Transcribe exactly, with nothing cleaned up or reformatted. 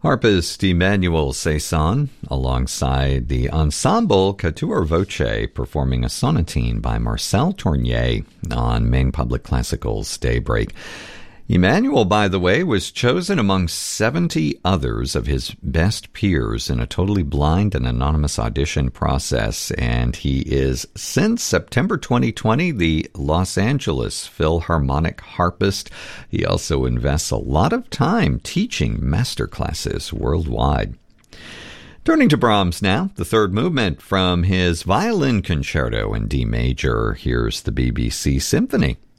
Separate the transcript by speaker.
Speaker 1: Harpist Emmanuel Saison, alongside the ensemble Quatuor Voce, performing a sonatine by Marcel Tournier on Maine Public Classical's Daybreak. Emmanuel, by the way, was chosen among seventy others of his best peers in a totally blind and anonymous audition process, and he is, since September twenty twenty, the Los Angeles Philharmonic harpist. He also invests a lot of time teaching masterclasses worldwide. Turning to Brahms now, the third movement from his Violin Concerto in D major. Here's the B B C Symphony.